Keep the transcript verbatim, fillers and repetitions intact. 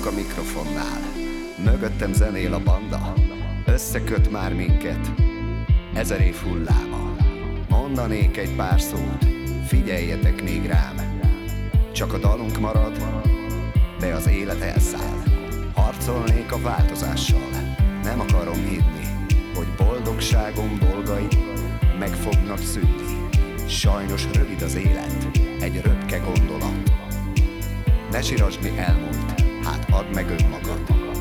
állok a mikrofonnál, mögöttem zenél a banda, összeköt már minket ezer év hulláma. Mondanék egy pár szót, figyeljetek még rám. Csak a dalunk marad, de az élet elszáll. Harcolnék a változással, nem akarom hinni, hogy boldogságom dolgai meg fognak szűnni. Sajnos rövid az élet, egy röpke gondolat. Ne sirasd, mi elmúlt, hát add meg önmagad.